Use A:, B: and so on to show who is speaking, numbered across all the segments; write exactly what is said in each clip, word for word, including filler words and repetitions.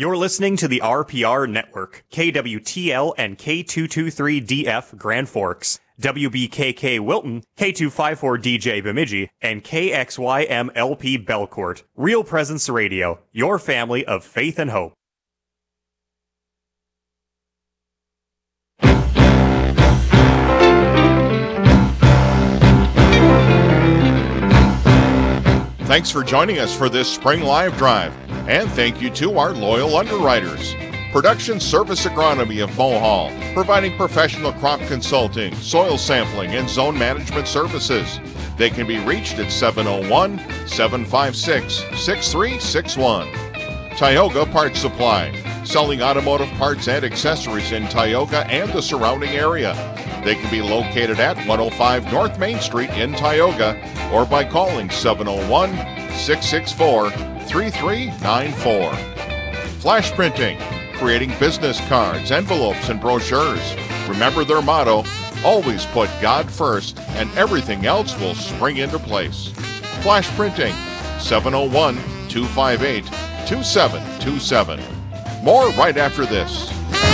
A: You're listening to the R P R Network, K W T L and K two twenty-three D F Grand Forks, W B K K Wilton, K two fifty-four D J Bemidji, and K X Y M L P Belcourt. Real Presence Radio, your family of faith and hope.
B: Thanks for joining us for this spring live drive, and thank you to our loyal underwriters. Production Service Agronomy of Mohall, providing professional crop consulting, soil sampling, and zone management services. They can be reached at seven oh one, seven five six, six three six one. Tioga Parts Supply, selling automotive parts and accessories in Tioga and the surrounding area. They can be located at one oh five North Main Street in Tioga or by calling seven oh one, six six four, three three nine four. Flash Printing, creating business cards, envelopes, and brochures. Remember their motto, always put God first and everything else will spring into place. Flash Printing, seven oh one, two five eight, two seven two seven. More right after this.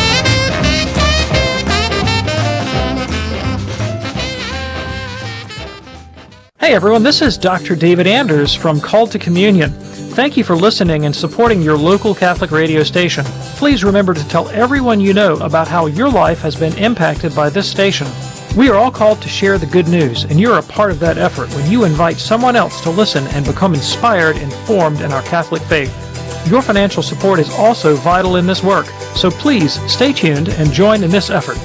C: Hey everyone, this is Doctor David Anders from Called to Communion. Thank you for listening and supporting your local Catholic radio station. Please remember to tell everyone you know about how your life has been impacted by this station. We are all called to share the good news, and you're a part of that effort when you invite someone else to listen and become inspired and formed in our Catholic faith. Your financial support is also vital in this work, so please stay tuned and join in this effort.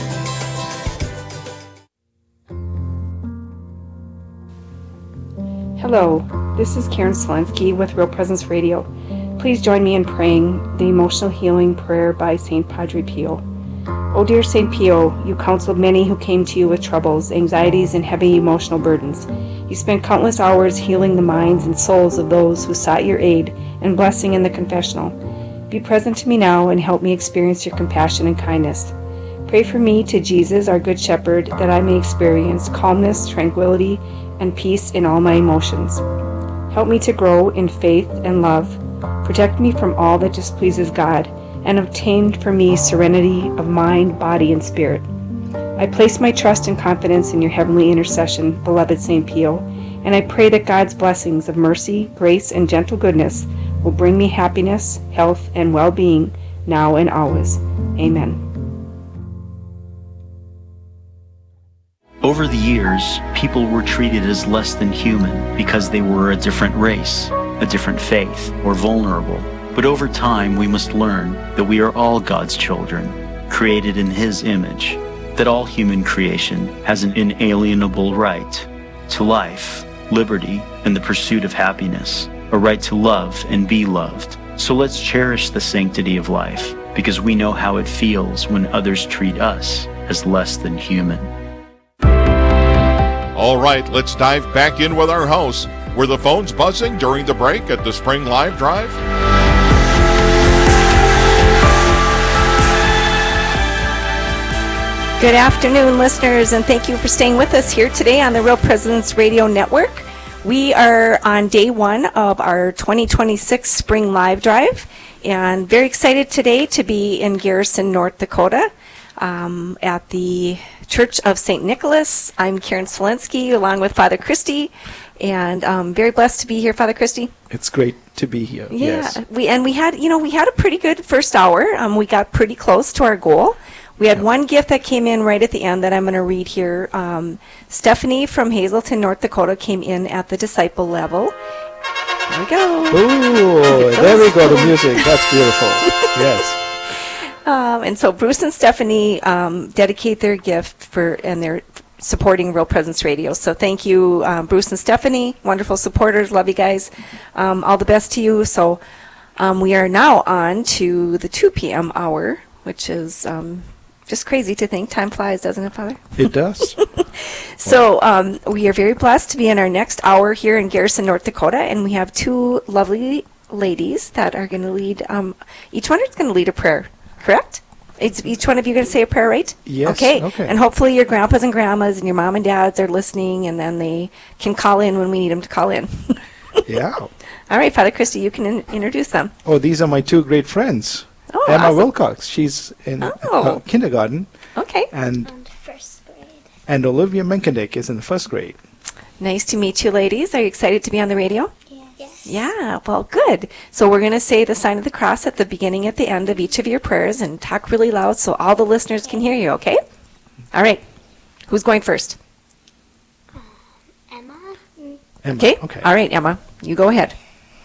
D: Hello, this is Karen Selensky with Real Presence Radio. Please join me in praying the emotional healing prayer by Saint Padre Pio. O dear Saint Pio, you counseled many who came to you with troubles, anxieties, and heavy emotional burdens. You spent countless hours healing the minds and souls of those who sought your aid and blessing in the confessional. Be present to me now and help me experience your compassion and kindness. Pray for me to Jesus, our Good Shepherd, that I may experience calmness, tranquility, and peace in all my emotions. Help me to grow in faith and love. Protect me from all that displeases God, and obtain for me serenity of mind, body, and spirit. I place my trust and confidence in your heavenly intercession, beloved Saint Pio, and I pray that God's blessings of mercy, grace, and gentle goodness will bring me happiness, health, and well-being now and always. Amen.
E: Over the years, people were treated as less than human because they were a different race, a different faith, or vulnerable. But over time, we must learn that we are all God's children, created in His image, that all human creation has an inalienable right to life, liberty, and the pursuit of happiness, a right to love and be loved. So let's cherish the sanctity of life, because we know how it feels when others treat us as less than human.
B: All right, let's dive back in with our hosts. Were the phones buzzing during the break at the Spring Live Drive?
D: Good afternoon, listeners, and thank you for staying with us here today on the Real Presence Radio Network. We are on day one of our twenty twenty-six Spring Live Drive, and very excited today to be in Garrison, North Dakota, um, at the Church of Saint Nicholas. I'm Karen Selensky, along with Father Christy, and um, very blessed to be here, Father Christy.
F: It's great to be here.
D: Yeah,
F: yes.
D: we and we had, you know, we had a pretty good first hour. Um, we got pretty close to our goal. We had yeah. one gift that came in right at the end that I'm going to read here. Um, Stephanie from Hazelton, North Dakota, came in at the disciple level. There we go.
F: Ooh, there we go. The music. That's beautiful. Yes.
D: Um, and so Bruce and Stephanie um, dedicate their gift for, and they're supporting Real Presence Radio. So thank you, um, Bruce and Stephanie, wonderful supporters. Love you guys. Um, all the best to you. So um, we are now on to the two p.m. hour, which is um, just crazy to think. Time flies, doesn't it, Father?
F: It does.
D: So um, we are very blessed to be in our next hour here in Garrison, North Dakota, and we have two lovely ladies that are going to lead. Um, each one is going to lead a prayer. Correct? It's each one of you going to say a prayer, right?
F: Yes.
D: Okay.
F: okay.
D: And hopefully your grandpas and grandmas and your mom and dads are listening, and then they can call in when we need them to call in.
F: Yeah.
D: All right, Father Christy, you can in- introduce them.
F: Oh, these are my two great friends.
D: Oh,
F: Emma
D: awesome.
F: Wilcox, she's in
D: Oh.
F: uh, kindergarten,
D: Okay.
F: and
G: And first grade.
F: and Olivia Menkendick is in the first grade.
D: Nice to meet you, ladies. Are you excited to be on the radio?
G: Yes.
D: Yeah, well, good. So we're going to say the sign of the cross at the beginning, at the end of each of your prayers, and talk really loud so all the listeners can hear you, okay? All right. Who's going first?
G: Emma.
F: Emma,
D: Okay?
F: Okay.
D: All right, Emma, you go ahead.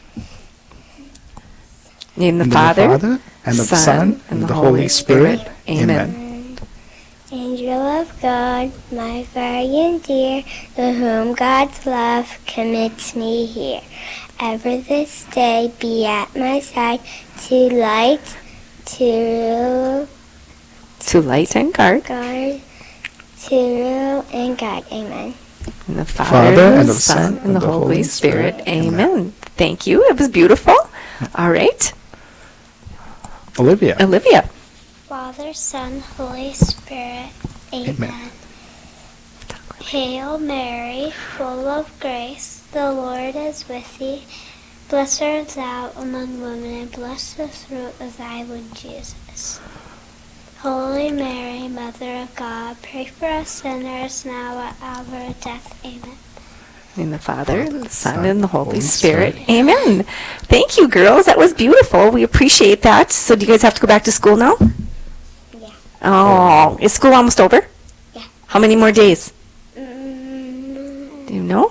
D: Name the
F: In the
D: Father,
F: Father, and of the Son,
D: and the Holy Spirit. Amen.
G: Angel of God, my guardian dear, to whom God's love commits me here. Ever this day be at my side, to light, to
D: To light and guard.
G: guard, to rule and guide. Amen.
D: In the Father,
F: Father,
D: and
F: and
D: the
F: of the
D: Son,
F: Son,
D: and the Holy Spirit.
F: Amen.
D: Amen. Thank you. It was beautiful. All right.
F: Olivia.
D: Olivia.
G: Father, Son, Holy Spirit. Amen.
F: Amen.
G: Hail Mary, full of grace, the Lord is with thee. Blessed art thou among women, and blessed the fruit of thy womb, Jesus. Holy Mary, Mother of God, pray for us sinners now at our hour of death. Amen.
D: In the Father, and the Son,
F: Son,
D: and the Holy
F: Holy
D: Spirit.
F: Spirit.
D: Amen. Thank you, girls. That was beautiful. We appreciate that. So do you guys have to go back to school now?
G: Yeah.
D: Oh, is school almost over?
G: Yeah.
D: How many more days?
G: Mm,
D: Do you know?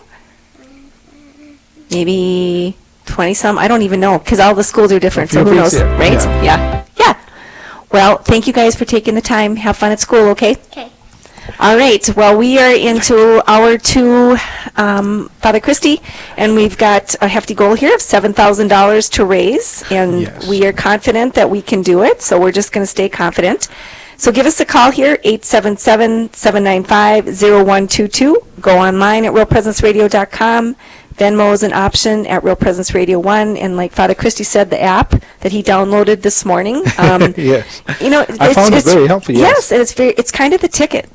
D: Maybe twenty some? I don't even know because all the schools are different. So
F: few
D: who
F: weeks,
D: knows,
F: yeah.
D: right?
F: Yeah.
D: Yeah. Yeah. Well, thank you guys for taking the time. Have fun at school, okay?
G: okay.
D: All right. Well, we are into hour two, um, Father Christy, and we've got a hefty goal here of seven thousand dollars to raise, and
F: Yes.
D: we are confident that we can do it, so we're just going to stay confident. So give us a call here, eight seven seven, seven nine five, zero one two two. Go online at real presence radio dot com. Venmo is an option at Real Presence Radio one, and like Father Christy said, the app that he downloaded this morning. Um,
F: Yes.
D: you know,
F: I
D: it's,
F: found it
D: it's-
F: very helpful, yes.
D: and it's very, it's kind of the ticket.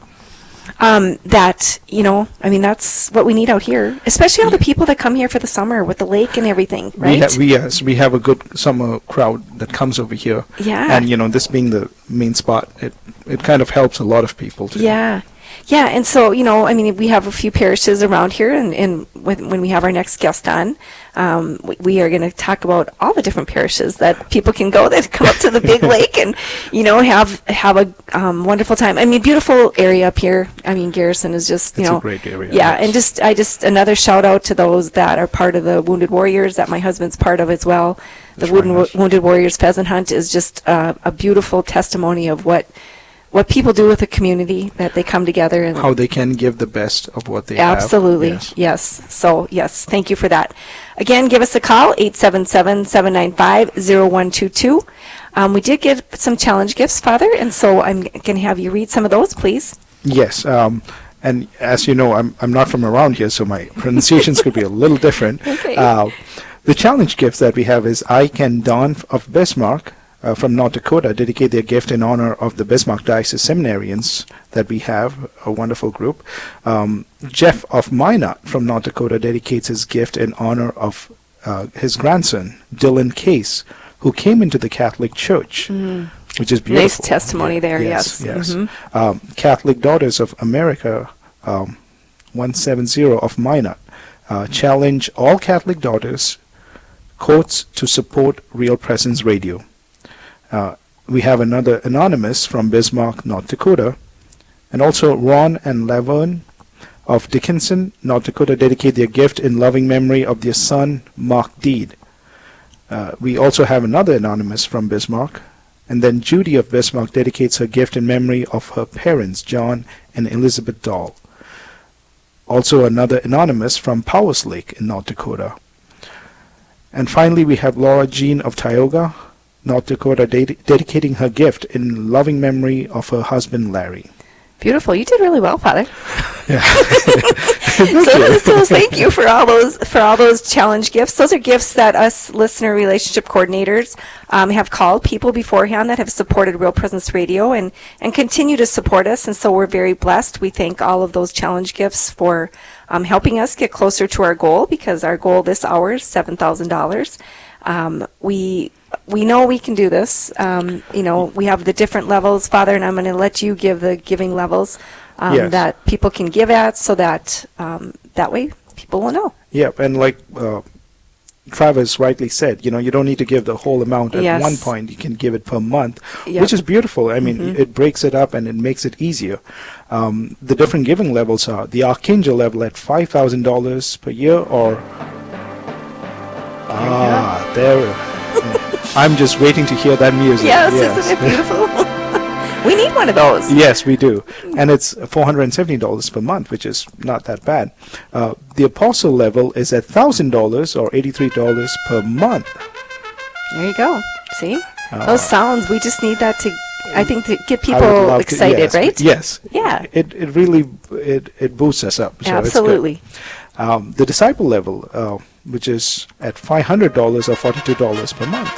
D: Um, that, you know, I mean, that's what we need out here, especially all the people that come here for the summer with the lake and everything,
F: We,
D: right?
F: ha- we yes, we have a good summer crowd that comes over here.
D: Yeah.
F: And you know, this being the main spot, it it kind of helps a lot of people too.
D: Yeah. Yeah, and so, you know, I mean, we have a few parishes around here, and, and when, when we have our next guest on, um, we, we are going to talk about all the different parishes that people can go that come up to the big lake and, you know, have have a um, wonderful time. I mean, beautiful area up here. I mean, Garrison is just, you
F: It's a
D: know.
F: great area,
D: Yeah,
F: yes.
D: and just, I just, another shout out to those that are part of the Wounded Warriors that my husband's part of as well. The
F: That's very
D: Wounded,
F: nice.
D: Wounded Warriors Pheasant Hunt is just uh, a beautiful testimony of what what people do with the community, that they come together and
F: How they can give the best of what they
D: absolutely
F: have.
D: yes. So yes, thank you for that. Again, give us a call, eight seven seven, seven nine five, zero one two two. Um, we did get some challenge gifts, Father, and so I'm going to have you read some of those, please.
F: Yes. Um, and as you know, I'm I'm not from around here, so my pronunciations could be a little different.
D: Okay.
F: Uh, the challenge gifts that we have is I Can Don of Bismarck uh, from North Dakota dedicate their gift in honor of the Bismarck Diocese seminarians that we have, a wonderful group. Um, Jeff of Minot from North Dakota dedicates his gift in honor of uh, his grandson, Dylan Case, who came into the Catholic Church, which is beautiful.
D: Nice testimony there, yes.
F: Yes.
D: Mhm.
F: Um, Catholic Daughters of America, um, one seventy of Minot, uh, challenge all Catholic daughters, quotes, to support Real Presence Radio. Uh, we have another anonymous from Bismarck, North Dakota, and also Ron and Laverne of Dickinson, North Dakota, dedicate their gift in loving memory of their son, Mark Deed. Uh, we also have another anonymous from Bismarck, and then Judy of Bismarck dedicates her gift in memory of her parents, John and Elizabeth Dahl. Also another anonymous from Powers Lake in North Dakota. And finally, we have Laura Jean of Tioga, North Dakota, ded- dedicating her gift in loving memory of her husband, Larry.
D: Beautiful. You did really well, Father.
F: Yeah.
D: so, so thank you for all those for all those challenge gifts. Those are gifts that us listener relationship coordinators um, have called people beforehand that have supported Real Presence Radio and and continue to support us. And so we're very blessed. We thank all of those challenge gifts for um, helping us get closer to our goal, because our goal this hour is seven thousand dollars. Um, we we know we can do this. Um, you know, we have the different levels, Father, and I'm going to let you give the giving levels um,
F: Yes.
D: that people can give at, so that um, that way people will know.
F: Yeah, and like uh, Travis rightly said, you know, you don't need to give the whole amount at
D: Yes.
F: one point. You can give it per month,
D: Yep.
F: which is beautiful. I mean,
D: Mhm.
F: it breaks it up and it makes it easier. Um, the different giving levels are the Archangel level at five thousand dollars per year, or ah, there. I'm just waiting to hear that music.
D: Yes, isn't it beautiful? We need one of those.
F: Yes, we do. And it's four hundred seventy dollars per month, which is not that bad. Uh, the Apostle level is at one thousand dollars or eighty-three dollars per month.
D: There you go. See?
F: Uh,
D: Those sounds, we just need that to, I think, to get
F: I would
D: people
F: love to-
D: excited,
F: yes,
D: right?
F: Yes.
D: Yeah.
F: It it really it, it boosts us up. So it's good.
D: Absolutely.
F: Um, the Disciple level, uh, which is at five hundred dollars or forty-two dollars per month.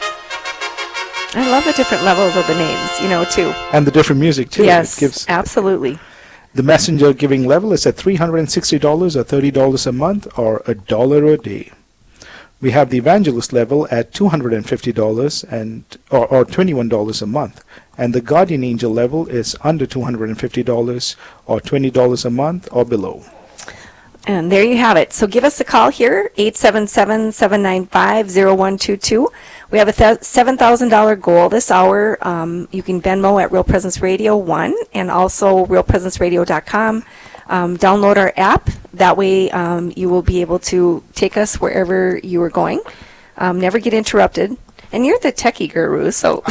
D: I love the different levels of the names, you know, too.
F: And the different music, too.
D: Yes,
F: It gives,
D: absolutely.
F: the Messenger giving level is at three hundred sixty dollars or thirty dollars a month, or a dollar a day. We have the Evangelist level at two hundred fifty dollars and or, or twenty-one dollars a month. And the Guardian Angel level is under two hundred fifty dollars or twenty dollars a month or below.
D: And there you have it. So give us a call here, eight seven seven, seven nine five, zero one two two. We have a th- seven thousand dollars goal this hour. Um, you can Venmo at Real Presence Radio one and also real presence radio dot com. Um, download our app. That way um, you will be able to take us wherever you are going. Um, never get interrupted. And you're the techie guru, so.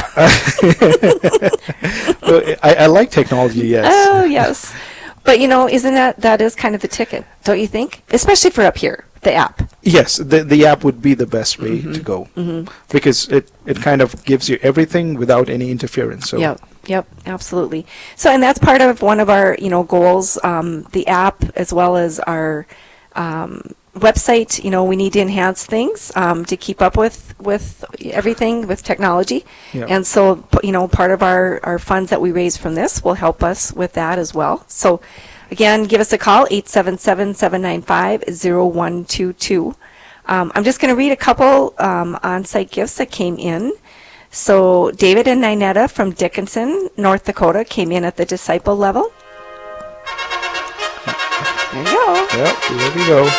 F: Well, I, I like technology, yes.
D: Oh, yes. But, you know, isn't that, that is kind of the ticket, don't you think? Especially for up here, the app.
F: Yes, the the app would be the best way
D: Mm-hmm.
F: to go, because it, it kind of gives you everything without any interference. So
D: Yep, yep, absolutely. So, and that's part of one of our, you know, goals, um, the app as well as our um, website. You know, we need to enhance things um, to keep up with, with everything, with technology.
F: Yeah.
D: And so, p- you know, part of our, our funds that we raise from this will help us with that as well. So, again, give us a call, eight seven seven, seven nine five, zero one two two. Um, I'm just going to read a couple um, on-site gifts that came in. So David and Ninetta from Dickinson, North Dakota, came in at the disciple level. There you go.
F: Yep, there we go.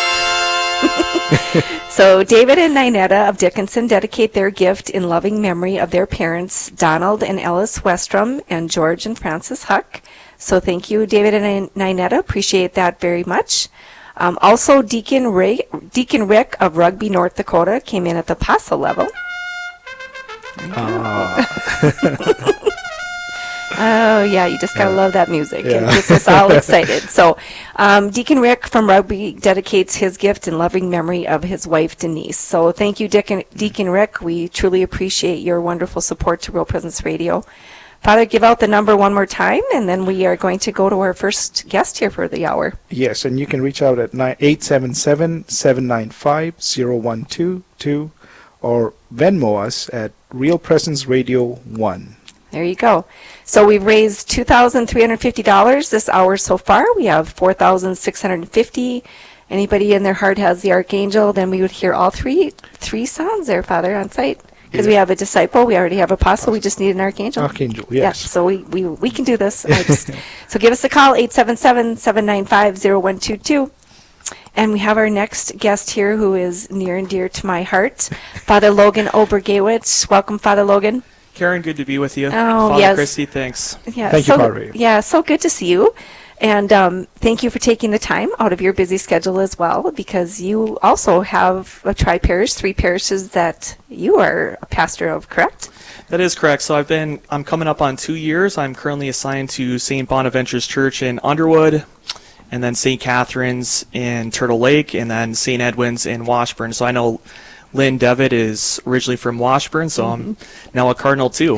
D: So David and Ninetta of Dickinson dedicate their gift in loving memory of their parents, Donald and Ellis Westrom and George and Francis Huck. So thank you, David and Ninetta. Appreciate that very much. Um, also, Deacon Rick, Deacon Rick of Rugby, North Dakota, came in at the apostle level. Oh, yeah, you just got to love that music. It
F: Yeah.
D: gets us all excited. So um, Deacon Rick from Rugby dedicates his gift in loving memory of his wife, Denise. So thank you, Deacon, Deacon Rick. We truly appreciate your wonderful support to Real Presence Radio. Father, give out the number one more time, and then we are going to go to our first guest here for the hour.
F: Yes, and you can reach out at eight seven seven, seven nine five, zero one two two or Venmo us at Real Presence Radio one.
D: There you go. So we've raised two thousand three hundred fifty dollars this hour so far. We have four thousand six hundred fifty dollars. Anybody in their heart has the Archangel, then we would hear all three three sounds there, Father, on site. Because we have a disciple, we already have apostle, we just need an Archangel.
F: Archangel,
D: Yeah,
F: yes.
D: so we, we, we can do this. I just, so give us a call, eight seven seven, seven nine five, zero one two two. And we have our next guest here who is near and dear to my heart, Father Logan Obergewitz. Welcome, Father Logan.
H: Karen, good to be with you.
D: Oh,
H: Father
D: yes.
H: Christy, thanks.
D: Yeah,
F: Thank you,
D: so,
F: Padre.
D: Yeah, so good to see you. And um, thank you for taking the time out of your busy schedule as well, because you also have a tri-parish, three parishes that you are a pastor of, correct?
H: That is correct. So I've been, I'm coming up on two years. I'm currently assigned to Saint Bonaventure's Church in Underwood, and then Saint Catherine's in Turtle Lake, and then Saint Edwin's in Washburn. So I know Lynn Devitt is originally from Washburn, so mm-hmm. I'm now a Cardinal too.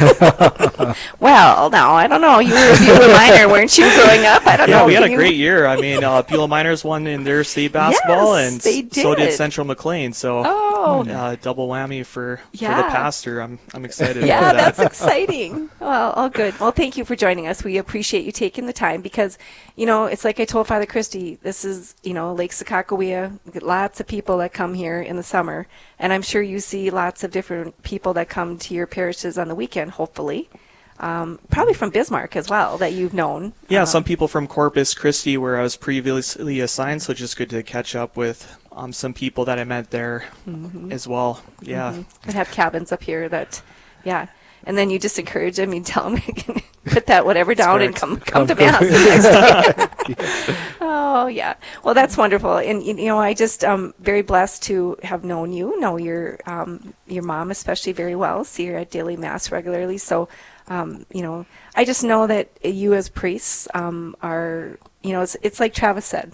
D: Well, no, I don't know. You were a Beulah Minor, weren't you, growing up? I don't
H: yeah,
D: know.
H: we had
D: Can
H: a
D: you...
H: great year. I mean, uh, Beulah Miners won in their state basketball,
D: yes,
H: and
D: they did.
H: so did Central McLean. So,
D: oh.
H: uh, double whammy for,
D: yeah.
H: for the pastor. I'm I'm excited
D: yeah,
H: about that.
D: That's exciting. Well, oh, good. Well, thank you for joining us. We appreciate you taking the time because, you know, it's like I told Father Christy, this is, you know, Lake Sakakawea. We get lots of people that come here in the summer, and I'm sure you see lots of different people that come to your parishes on the weekend, hopefully. Um, probably from Bismarck as well, that you've known.
H: Yeah,
D: um,
H: some people from Corpus Christi, where I was previously assigned, so just good to catch up with um, some people that I met there mm-hmm. as well. Yeah.
D: Mm-hmm. And have cabins up here that, yeah. And then you just encourage them, you tell them, put that whatever down and come come, come to Mass the next day. yeah. Oh, yeah. Well, that's wonderful. And, you know, I just um very blessed to have known you, know your um your mom especially very well, see her at daily Mass regularly. So, um, you know, I just know that you as priests um, are, you know, it's, it's like Travis said,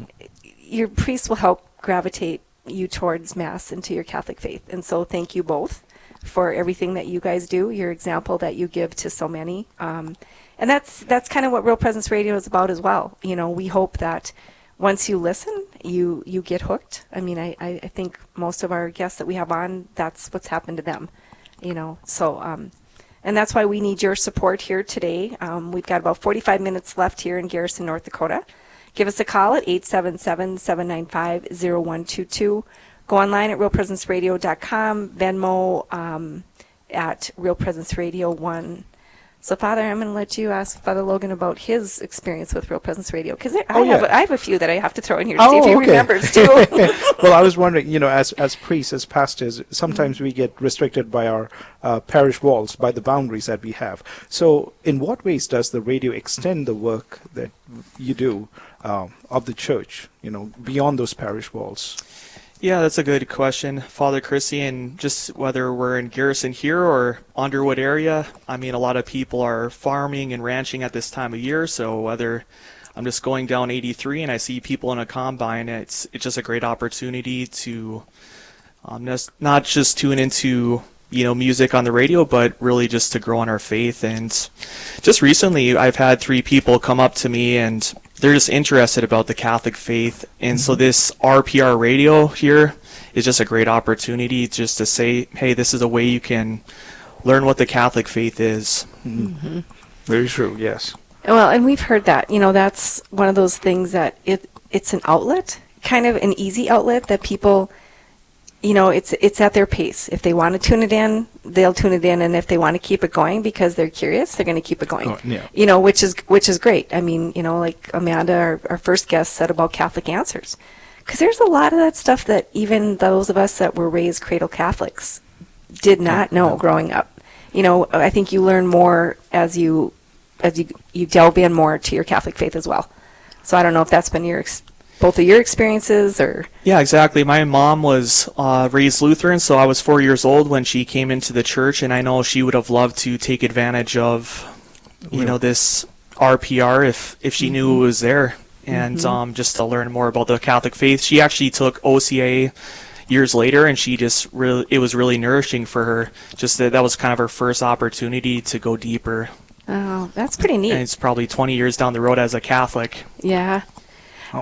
D: your priests will help gravitate you towards Mass and to your Catholic faith. And so thank you both for everything that you guys do, your example that you give to so many. Um, and that's that's kind of what Real Presence Radio is about as well. You know, we hope that once you listen, you, you get hooked. I mean, I, I think most of our guests that we have on, that's what's happened to them, you know. So, um, and that's why we need your support here today. Um, we've got about forty-five minutes left here in Garrison, North Dakota. Give us a call at eight seven seven, seven nine five, zero one two two. Go online at real presence radio dot com, Venmo um, at Real Presence Radio one. So, Father, I'm going to let you ask Father Logan about his experience with Real Presence Radio, because I,
F: oh,
D: have
F: yeah.
D: a, I have a few that I have to throw in here to
F: oh,
D: see if he
F: okay.
D: remembers, too.
F: Well, I was wondering, you know, as as priests, as pastors, sometimes we get restricted by our uh, parish walls, by the boundaries that we have. So in what ways does the radio extend the work that you do uh, of the church, you know, beyond those parish walls?
H: Yeah, that's a good question, Father Christy, and just whether we're in Garrison here or Underwood area, I mean, a lot of people are farming and ranching at this time of year, so whether I'm just going down eighty-three and I see people in a combine, it's it's just a great opportunity to um, just, not just tune into, you know, music on the radio, but really just to grow in our faith. And just recently, I've had three people come up to me and they're just interested about the Catholic faith. And so this R P R radio here is just a great opportunity just to say, hey, this is a way you can learn what the Catholic faith is.
F: Mm-hmm. Very true, yes.
D: Well, and we've heard that. You know, that's one of those things that it it's an outlet, kind of an easy outlet that people, you know, it's it's at their pace. If they want to tune it in, they'll tune it in, and if they want to keep it going because they're curious, they're going to keep it going.
F: Oh, yeah.
D: You know, which is which is great. I mean, you know, like Amanda, our, our first guest, said about Catholic Answers, because there's a lot of that stuff that even those of us that were raised cradle Catholics did not know growing up. You know, I think you learn more as you as you you delve in more to your Catholic faith as well. So I don't know if that's been your ex- both of your experiences or...
H: Yeah, exactly. My mom was uh, raised Lutheran, so I was four years old when she came into the church, and I know she would have loved to take advantage of, you yeah. know, this R P R if, if she mm-hmm. knew it was there, and mm-hmm. um, just to learn more about the Catholic faith. She actually took O C A years later, and she just really, it was really nourishing for her. Just that that was kind of her first opportunity to go deeper.
D: Oh, that's pretty neat.
H: And it's probably twenty years down the road as a Catholic.
D: Yeah.
F: Oh.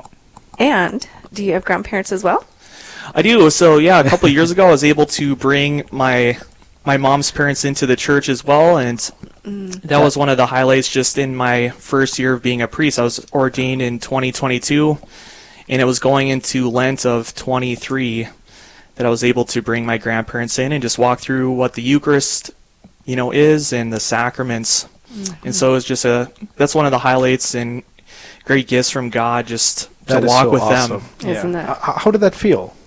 D: And do you have grandparents as well?
H: I do. So yeah, a couple of years ago, I was able to bring my my mom's parents into the church as well, and mm. that was one of the highlights. Just in my first year of being a priest, I was ordained in twenty twenty-two, and it was going into Lent of twenty-three that I was able to bring my grandparents in and just walk through what the Eucharist, you know, is and the sacraments. Mm-hmm. And so it was just a that's one of the highlights and great gifts from God, just
F: that
H: to walk
F: so
H: with
F: awesome.
H: them.
D: Isn't
F: Yeah.
D: that?
F: How, how did that feel?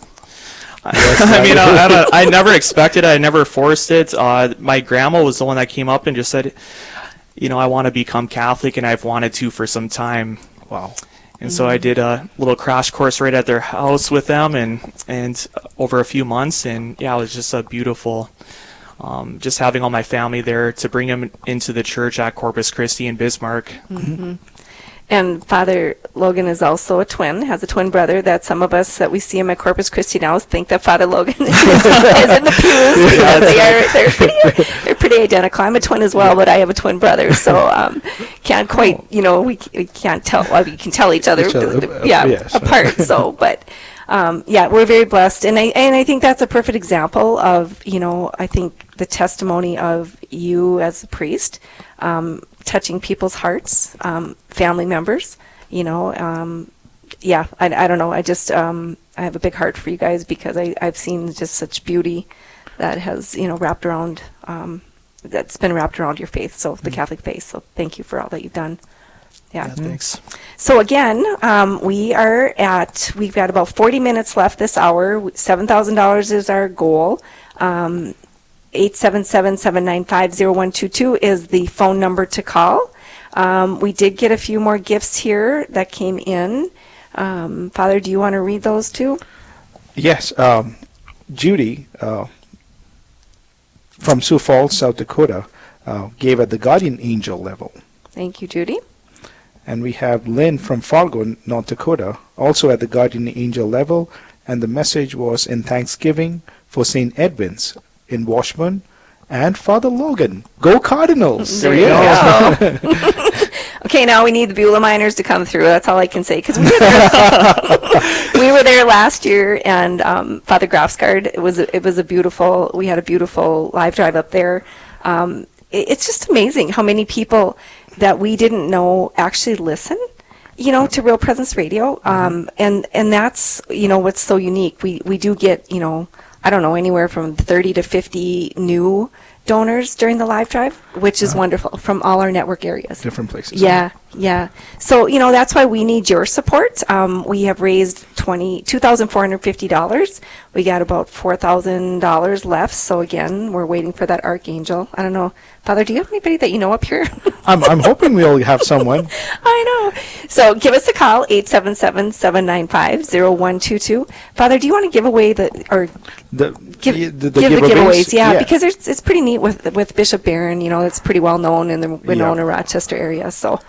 H: I mean, I, I, I never expected it. I never forced it. Uh, my grandma was the one that came up and just said, you know, I want to become Catholic, and I've wanted to for some time.
F: Wow.
H: And mm-hmm. so I did a little crash course right at their house with them, and, and over a few months. And, yeah, it was just a beautiful, um, just having all my family there to bring them into the church at Corpus Christi in Bismarck.
D: Mm-hmm. And Father Logan is also a twin, has a twin brother that some of us that we see him at Corpus Christi now think that Father Logan is, is in the pews. Because they are, they're, pretty, they're pretty identical. I'm a twin as well, but I have a twin brother, so um, can't quite, you know, we, we can't tell, well, we can tell each other,
F: Each other,
D: yeah,
F: yes.
D: apart, so, but... Um, yeah, we're very blessed, and I and I think that's a perfect example of, you know, I think the testimony of you as a priest, um, touching people's hearts, um, family members, you know, um, yeah, I, I don't know, I just, um, I have a big heart for you guys because I, I've seen just such beauty that has, you know, wrapped around, um, that's been wrapped around your faith, so the Catholic faith, so thank you for all that you've done. Yeah.
H: Yeah, thanks.
D: So again, um, we are at, we've got about forty minutes left this hour. seven thousand dollars is our goal. Um, eight seven seven, seven nine five, zero one two two is the phone number to call. Um, we did get a few more gifts here that came in. Um, Father, do you want to read those too?
F: Yes. Um, Judy uh, from Sioux Falls, South Dakota, uh, gave at the guardian angel level.
D: Thank you, Judy.
F: And we have Lynn from Fargo, North Dakota, also at the guardian angel level, and the message was in thanksgiving for Saint Edwin's in Washburn and Father Logan. Go Cardinals!
D: There you go. Okay, now we need the Beulah Miners to come through. That's all I can say, because we were there. We were there last year, and um, Father Grafsgaard, it was a, it was a beautiful. We had a beautiful live drive up there. Um, it, it's just amazing how many people that we didn't know actually listen, you know, to Real Presence Radio, um, and and that's, you know, what's so unique. We we do get, you know, I don't know, anywhere from thirty to fifty new donors during the live drive, which is uh, wonderful, from all our network areas.
F: Different places.
D: Yeah, yeah. So, you know, that's why we need your support. Um, we have raised two thousand four hundred fifty dollars. We got about four thousand dollars left. So, again, we're waiting for that Archangel. I don't know. Father, do you have anybody that you know up here?
F: I'm, I'm hoping we'll have someone.
D: I know. So give us a call, eight seven seven, seven nine five, zero one two two. Father, do you want to give away the, or
F: the,
D: give,
F: the, the,
D: give
F: the
D: the giveaways? Yeah,
F: yeah.
D: because it's, it's pretty neat with with Bishop Barron. You know, it's pretty well known in the Winona,
F: yeah.
D: Rochester area. So.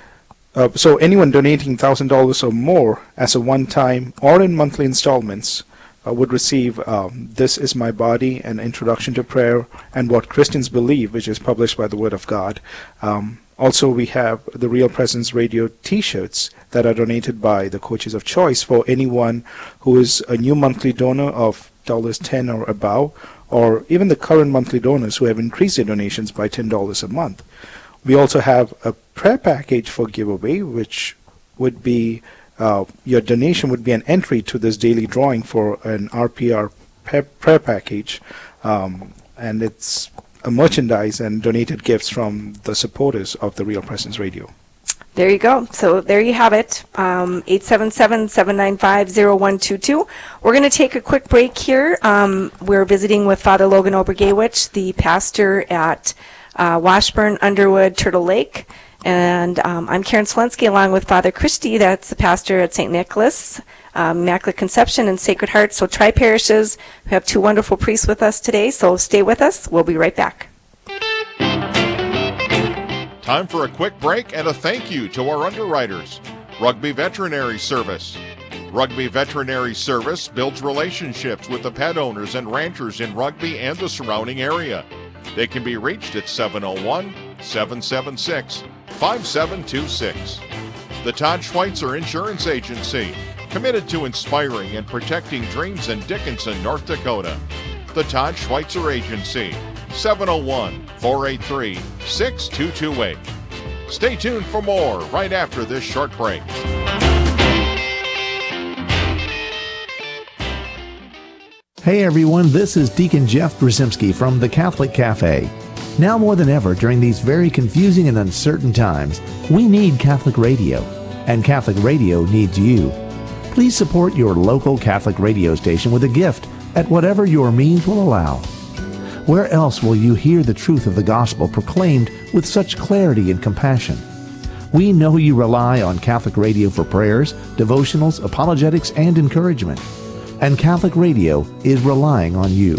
F: Uh, so anyone donating one thousand dollars or more as a one-time or in monthly installments uh, would receive um, This Is My Body, an introduction to prayer, and What Christians Believe, which is published by the Word of God. Um, also, we have the Real Presence Radio T-shirts that are donated by the Coaches of Choice for anyone who is a new monthly donor of ten dollars or above, or even the current monthly donors who have increased their donations by ten dollars a month. We also have a prayer package for giveaway, which would be, uh, your donation would be an entry to this daily drawing for an R P R prayer package, um, and it's a merchandise and donated gifts from the supporters of the Real Presence Radio.
D: There you go. So there you have it, um, eight seven seven, seven nine five, zero one two two. We're going to take a quick break here. Um, we're visiting with Father Logan Obergewich, the pastor at Uh, Washburn, Underwood, Turtle Lake, and um, I'm Karen Selensky along with Father Christy, that's the pastor at Saint Nicholas, um, Immaculate Conception and Sacred Heart. So tri-parishes. We have two wonderful priests with us today, so stay with us. We'll be right back.
B: Time for a quick break and a thank you to our underwriters. Rugby Veterinary Service. Rugby Veterinary Service builds relationships with the pet owners and ranchers in Rugby and the surrounding area. They can be reached at seven oh one, seven seven six, five seven two six. The Todd Schweitzer Insurance Agency, committed to inspiring and protecting dreams in Dickinson, North Dakota. The Todd Schweitzer Agency, seven oh one, four eight three, six two two eight. Stay tuned for more right after this short break.
I: Hey everyone, this is Deacon Jeff Brzezinski from the Catholic Cafe. Now more than ever, during these very confusing and uncertain times, we need Catholic radio, and Catholic radio needs you. Please support your local Catholic radio station with a gift at whatever your means will allow. Where else will you hear the truth of the gospel proclaimed with such clarity and compassion? We know you rely on Catholic radio for prayers, devotionals, apologetics, and encouragement. And Catholic radio is relying on you.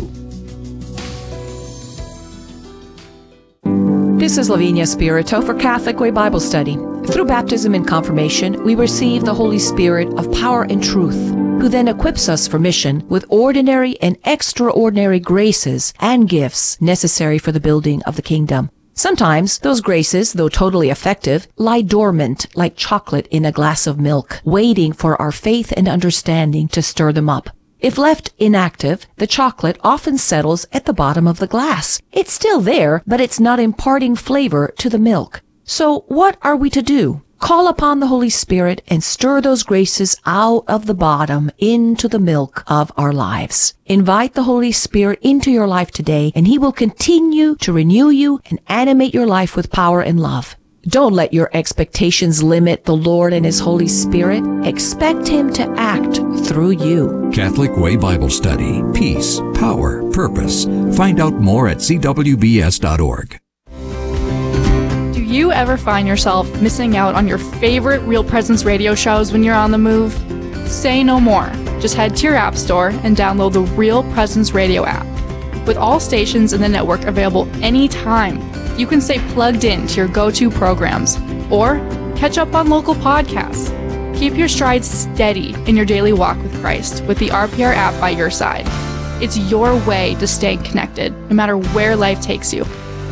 J: This is Lavinia Spirito for Catholic Way Bible Study. Through baptism and confirmation, we receive the Holy Spirit of power and truth, who then equips us for mission with ordinary and extraordinary graces and gifts necessary for the building of the kingdom. Sometimes those graces, though totally effective, lie dormant like chocolate in a glass of milk, waiting for our faith and understanding to stir them up. If left inactive, the chocolate often settles at the bottom of the glass. It's still there, but it's not imparting flavor to the milk. So what are we to do? Call upon the Holy Spirit and stir those graces out of the bottom into the milk of our lives. Invite the Holy Spirit into your life today, and He will continue to renew you and animate your life with power and love. Don't let your expectations limit the Lord and His Holy Spirit. Expect Him to act through you.
K: Catholic Way Bible Study. Peace, power, purpose. Find out more at c w b s dot org.
L: Do you ever find yourself missing out on your favorite Real Presence radio shows when you're on the move? Say no more. Just head to your app store and download the Real Presence Radio app. With all stations in the network available anytime, you can stay plugged in to your go-to programs or catch up on local podcasts. Keep your stride steady in your daily walk with Christ with the R P R app by your side. It's your way to stay connected, no matter where life takes you.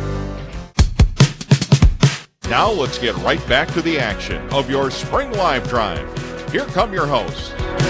B: Now let's get right back to the action of your Spring Live Drive. Here come your hosts.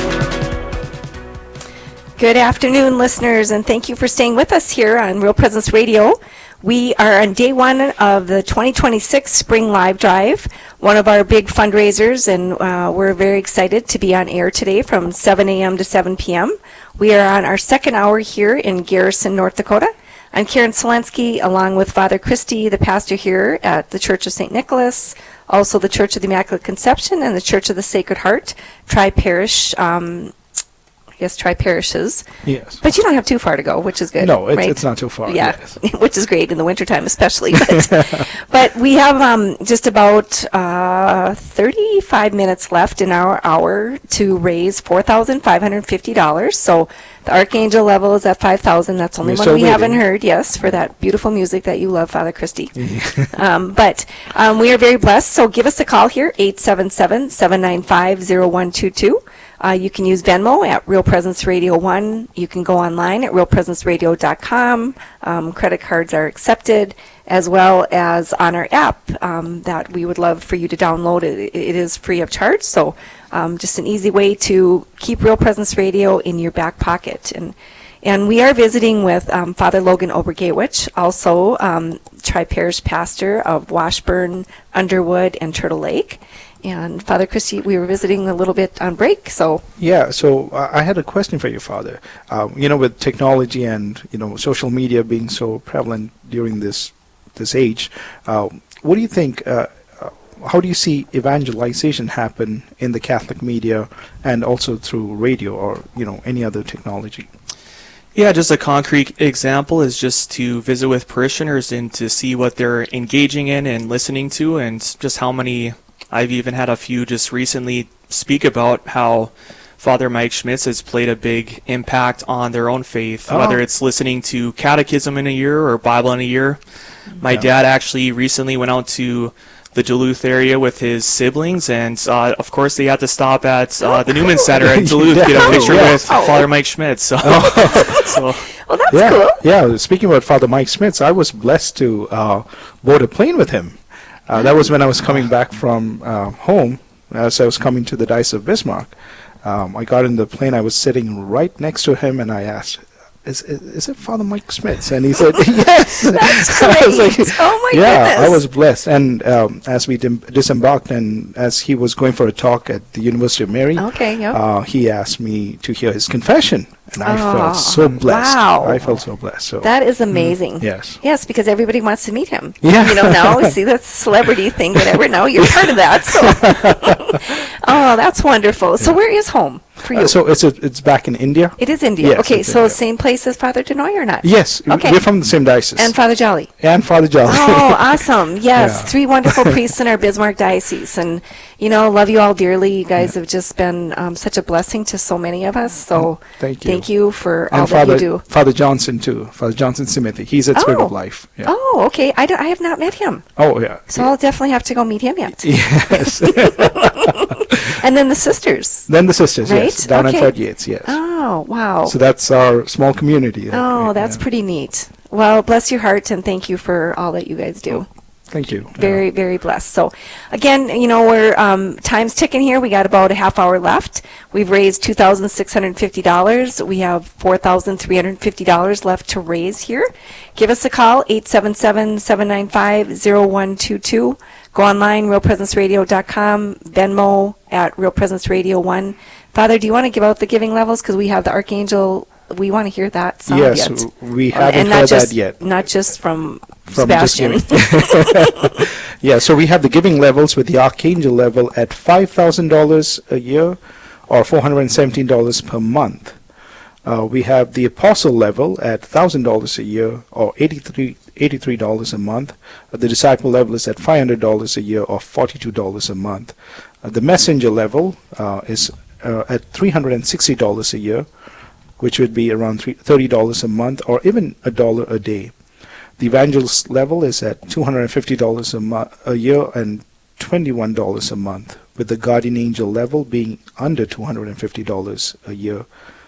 D: Good afternoon, listeners, and thank you for staying with us here on Real Presence Radio. We are on day one of the twenty twenty-six Spring Live Drive, one of our big fundraisers, and uh, we're very excited to be on air today from seven a.m. to seven p.m. We are on our second hour here in Garrison, North Dakota. I'm Karen Selensky, along with Father Christy, the pastor here at the Church of Saint Nicholas, also the Church of the Immaculate Conception and the Church of the Sacred Heart, tri-parish, um, I guess tri-parishes.
F: Yes.
D: But you don't have too far to go, which is good.
F: No, it's,
D: right?
F: it's not too far.
D: Yeah,
F: Yes.
D: which is great in the wintertime especially. But, but we have um, just about uh, thirty-five minutes left in our hour to raise four thousand five hundred fifty dollars. So the Archangel level is at five thousand dollars. That's only
F: We're
D: one
F: still
D: we
F: waiting.
D: haven't heard, yes, for that beautiful music that you love, Father Christy. um, but um, we are very blessed, so give us a call here, eight seven seven, seven nine five, zero one two two. Uh, you can use Venmo at Real Presence Radio one. You can go online at real presence radio dot com. Um, credit cards are accepted, as well as on our app um, that we would love for you to download. It, it is free of charge, so um, just an easy way to keep Real Presence Radio in your back pocket. And and we are visiting with um, Father Logan Obergewich, also um, tri-parish pastor of Washburn, Underwood, and Turtle Lake. And Father Christy, we were visiting a little bit on break, so.
F: Yeah, so uh, I had a question for you, Father. Um, you know, with technology and, you know, social media being so prevalent during this this age, uh, what do you think, uh, uh, how do you see evangelization happen in the Catholic media and also through radio or, you know, any other technology?
H: Yeah, just a concrete example is just to visit with parishioners and to see what they're engaging in and listening to, and just how many. I've even had a few just recently speak about how Father Mike Schmitz has played a big impact on their own faith,
F: Oh.
H: whether it's listening to catechism in a year or Bible in a year. My
F: Yeah.
H: dad actually recently went out to the Duluth area with his siblings, and uh, of course they had to stop at uh, the Newman Center in Duluth to get a picture
F: Yeah.
H: with
F: Oh.
H: Father Mike Schmitz. So, so
D: Well, that's
F: yeah,
D: cool.
F: yeah. Speaking about Father Mike Smith, I was blessed to uh, board a plane with him. Uh, that was when I was coming back from uh, home, as I was coming to the Diocese of Bismarck. Um, I got in the plane. I was sitting right next to him, and I asked, "Is is, is it Father Mike Smith?" And he said, "Yes."
D: That's
F: I was
D: great.
F: like,
D: Oh, my
F: yeah,
D: goodness.
F: I was blessed. And um, as we dim- disembarked, and as he was going for a talk at the University of Mary,
D: Okay, yep.
F: uh, he asked me to hear his confession, and I
D: Oh,
F: felt so blessed.
D: wow.
F: I felt so blessed. So
D: That is amazing.
F: yes.
D: Yes, because everybody wants to meet him.
F: Yeah.
D: You know, now, see, that's a celebrity thing, whatever. Now you're part of that. So. Oh, that's wonderful. So where is home? for you?
F: Uh, so it's a, it's back in India.
D: It is India.
F: Yes,
D: okay,
F: it's
D: so
F: India.
D: same place as Father Denoy or not?
F: Yes,
D: Okay.
F: we're from the same diocese.
D: And Father Jolly.
F: And Father Jolly.
D: Oh, awesome. Yes,
F: Yeah.
D: three wonderful priests in our Bismarck diocese. And, you know, love you all dearly. You guys have just been um, such a blessing to so many of us. So
F: Thank you.
D: thank you for all
F: And
D: that
F: Father,
D: you do.
F: Father Johnson, too. Father Johnson Timothy. He's at Spirit
D: Oh.
F: of Life. Yeah.
D: Oh, okay. I, don't- I have not met him.
F: Oh, yeah.
D: So I'll definitely have to go meet him yet.
F: Yes.
D: And then the sisters.
F: Then the sisters, yes.
D: Right?
F: Down
D: Okay.
F: at Third Yates, yes.
D: Oh, wow.
F: So that's our small community.
D: Oh, that's pretty neat. Well, bless your heart, and thank you for all that you guys do.
F: Thank you.
D: Very, very blessed. So, again, you know, we're um, time's ticking here. We got about a half hour left. We've raised two thousand six hundred fifty dollars. We have four thousand three hundred fifty dollars left to raise here. Give us a call, eight seven seven, seven nine five, zero one two two. Go online, real presence radio dot com, Venmo at Real Presence Radio one. Father, do you want to give out the giving levels? Because we have the Archangel. We want to hear that sound
F: Yes,
D: yet.
F: we
D: Um,
F: haven't
D: and not
F: heard
D: just,
F: that yet.
D: Not just from,
F: From just
D: Sebastian.
F: giving. Yeah, so we have the giving levels with the Archangel level at five thousand dollars a year or four hundred seventeen dollars per month. Uh, we have the Apostle level at one thousand dollars a year or eighty-three dollars a month. Uh, the Disciple level is at five hundred dollars a year or forty-two dollars a month. Uh, the Messenger level uh, is uh, at three hundred sixty dollars a year, which would be around thirty dollars a month or even a dollar a day. The Evangelist level is at two hundred fifty dollars a, mo- a year and twenty-one dollars a month, with the Guardian Angel level being under two hundred fifty dollars a year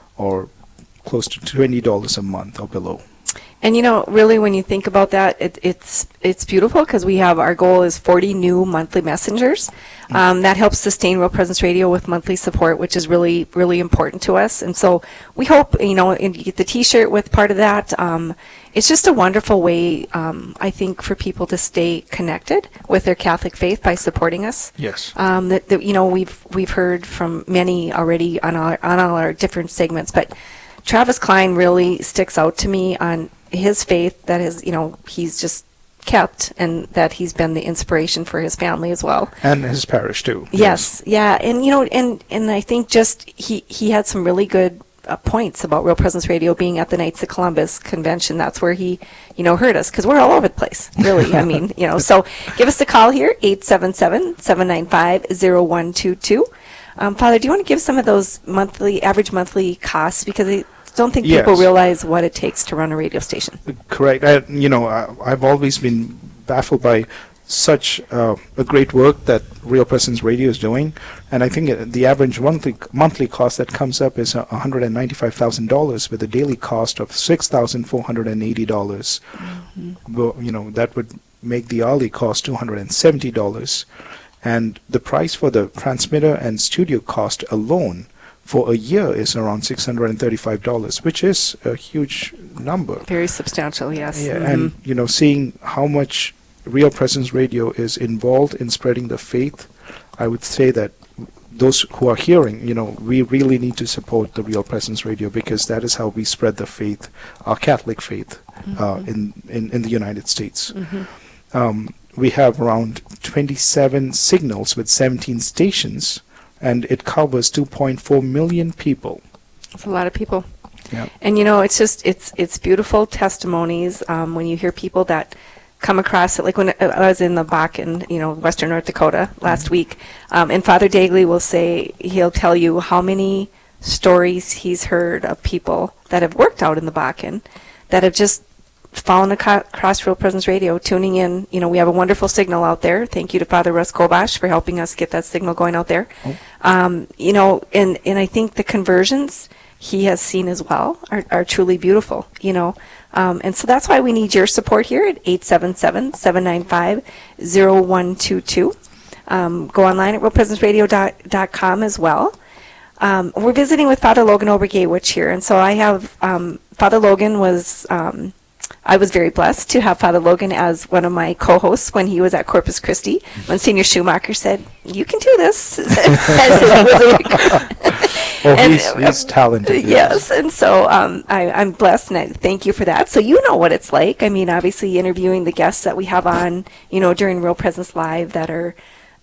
F: or close to twenty dollars a month or below.
D: And you know, really, when you think about that, it, it's it's beautiful because we have our goal is forty new monthly messengers. Um, that helps sustain Real Presence Radio with monthly support, which is really really important to us. And so we hope you know and you get the T-shirt with part of that. Um, it's just a wonderful way, um, I think, for people to stay connected with their Catholic faith by supporting us.
F: Yes.
D: Um, that, that you know we've we've heard from many already on our on all our different segments, but Travis Klein really sticks out to me on his faith that is, you know, he's just kept and that he's been the inspiration for his family as well.
F: And his parish too.
D: Yes, yeah, and you know, and and I think just he he had some really good uh, points about Real Presence Radio being at the Knights of Columbus convention. That's where he, you know, heard us because we're all over the place, really. I mean, you know, so give us a call here, eight seven seven, seven nine five, zero one two two. Um, Father, do you want to give some of those monthly, average monthly costs because I don't think people
F: Yes.
D: realize what it takes to run a radio station.
F: Correct. I, you know, I, I've always been baffled by such uh, a great work that Real Presence Radio is doing, and I think uh, the average monthly monthly cost that comes up is uh, one hundred ninety-five thousand dollars, with a daily cost of six thousand four hundred eighty dollars. Mm-hmm. You know, that would make the hourly cost two hundred seventy dollars, and the price for the transmitter and studio cost alone for a year is around six hundred thirty-five dollars, which is a huge number.
D: Very substantial, yes.
F: Yeah,
D: Mhm.
F: and you know, seeing how much Real Presence Radio is involved in spreading the faith, I would say that those who are hearing, you know, we really need to support the Real Presence Radio because that is how we spread the faith, our Catholic faith, uh, in, in in the United States.
D: Mhm.
F: Um, we have around twenty-seven signals with seventeen stations, and it covers two point four million people.
D: It's a lot of people.
F: Yeah.
D: And you know, it's just it's it's beautiful testimonies um, when you hear people that come across it. Like when I was in the Bakken, you know, Western North Dakota last mm-hmm. week, um, and Father Dagley will say he'll tell you how many stories he's heard of people that have worked out in the Bakken that have just fallen across Real Presence Radio, tuning in. You know, we have a wonderful signal out there. Thank you to Father Russ Kobash for helping us get that signal going out there. Oh. Um, you know, and and I think the conversions he has seen as well are, are truly beautiful, you know. Um, and so that's why we need your support here at eight seven seven, seven nine five, zero one two two. Um, go online at real presence radio dot com as well. Um, we're visiting with Father Logan Obergay-Witch here, and so I have, um, Father Logan was, um, I was very blessed to have Father Logan as one of my co-hosts when he was at Corpus Christi, when Senior Schumacher said, you can do this.
F: Oh, and, he's, he's talented.
D: Yes, and so um, I, I'm blessed, and I thank you for that. So you know what it's like. I mean, obviously interviewing the guests that we have on, you know, during Real Presence Live that are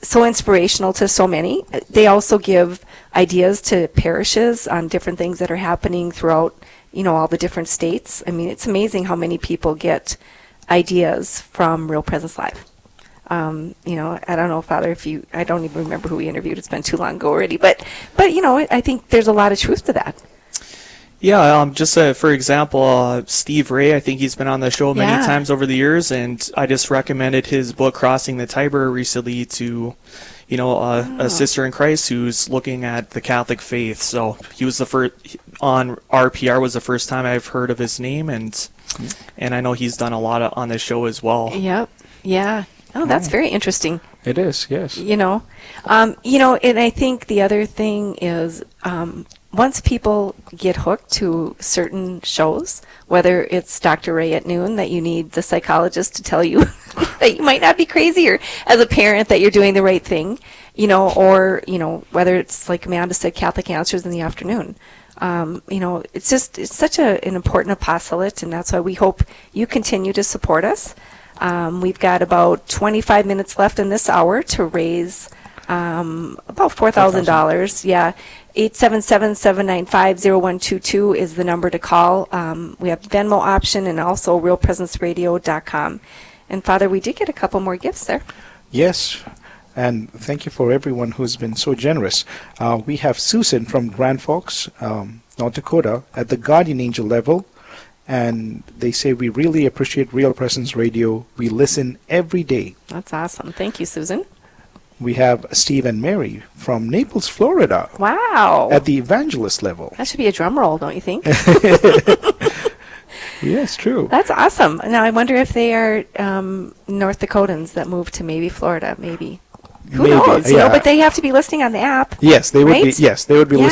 D: so inspirational to so many. They also give ideas to parishes on different things that are happening throughout, you know, all the different states. I mean, it's amazing how many people get ideas from Real Presence Live. Um, you know, I don't know, Father, if you, I don't even remember who we interviewed. It's been too long ago already. But, but you know, I think there's a lot of truth to that.
H: Yeah, um, just uh, for example, uh, Steve Ray, I think he's been on the show many
D: Yeah.
H: times over the years, and I just recommended his book, Crossing the Tiber, recently to, you know, uh,
D: Oh.
H: a sister in Christ who's looking at the Catholic faith. So he was the first, on R P R was the first time I've heard of his name, and and I know he's done a lot of, on the show as well.
D: Yep. Yeah. Oh, that's very interesting.
F: It is, yes.
D: You know, um, you know, and I think the other thing is, um, once people get hooked to certain shows, whether it's Doctor Ray at noon that you need the psychologist to tell you that you might not be crazy, or as a parent that you're doing the right thing, you know, or, you know, whether it's like Amanda said, Catholic Answers in the afternoon. Um, you know, it's just, it's such a, an important apostolate, and that's why we hope you continue to support us. Um, we've got about twenty-five minutes left in this hour to raise um, about four thousand dollars. Yeah. eight seven seven, seven nine five, zero one two two is the number to call. Um, we have Venmo option and also real presence radio dot com. And Father, we did get a couple more gifts there.
F: Yes, and thank you for everyone who's been so generous. Uh, we have Susan from Grand Forks, um, North Dakota, at the Guardian Angel level. And they say, we really appreciate Real Presence Radio. We listen every day.
D: That's awesome. Thank you, Susan.
F: We have Steve and Mary from Naples, Florida.
D: Wow.
F: At the evangelist level.
D: That should be a drum roll, don't you think?
F: Yes, true.
D: That's awesome. Now, I wonder if they are um, North Dakotans that moved to maybe Florida, maybe. Who
F: Maybe,
D: knows? You
F: yeah.
D: know, but they have to be listening on the app.
F: Yes, they would
D: right?
F: be. Yes, they would be
D: yeah.